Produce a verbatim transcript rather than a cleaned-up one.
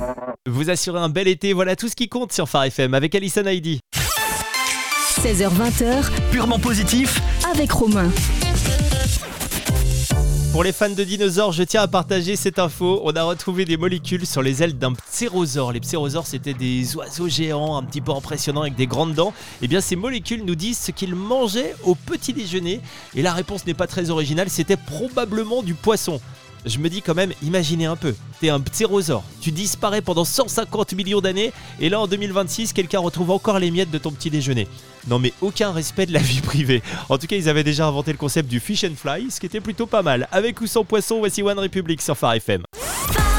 Vous assurez un bel été, voilà tout ce qui compte sur Phare F M avec Alison Heidi. seize heures vingt, Purement positif avec Romain. Pour les fans de dinosaures, je tiens à partager cette info. On a retrouvé des molécules sur les ailes d'un ptérosaure. Les ptérosaures, c'était des oiseaux géants un petit peu impressionnants avec des grandes dents. Et bien, ces molécules nous disent ce qu'ils mangeaient au petit déjeuner. Et la réponse n'est pas très originale, c'était probablement du poisson. Je me dis quand même, imaginez un peu, t'es un ptérosaure, tu disparais pendant cent cinquante millions d'années et là en deux mille vingt-six, quelqu'un retrouve encore les miettes de ton petit déjeuner. Non mais aucun respect de la vie privée. En tout cas, ils avaient déjà inventé le concept du fish and fly, ce qui était plutôt pas mal. Avec ou sans poisson, voici One Republic sur Phare F M.